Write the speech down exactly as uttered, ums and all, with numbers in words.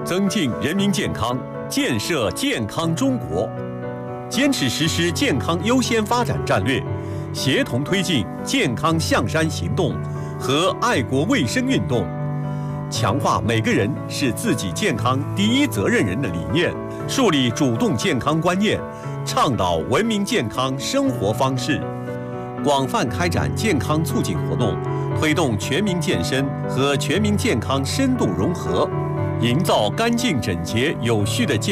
增进人民健康，建设健康中国，坚持实施健康优先发展战略，协同推进健康象山行动和爱国卫生运动，强化每个人是自己健康第一责任人的理念，树立主动健康观念，倡导文明健康生活方式，广泛开展健康促进活动，推动全民健身和全民健康深度融合，营造干净整洁有序的健